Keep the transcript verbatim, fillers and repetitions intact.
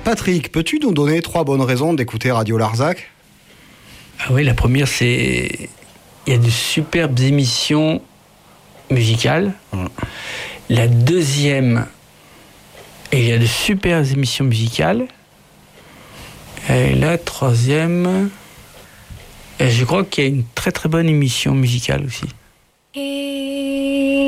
Patrick, peux-tu nous donner trois bonnes raisons d'écouter Radio Larzac ? Ah oui, la première, c'est... Il y a de superbes émissions musicales. Mmh. La deuxième, il y a de superbes émissions musicales. Et la troisième, je crois qu'il y a une très très bonne émission musicale aussi. Et...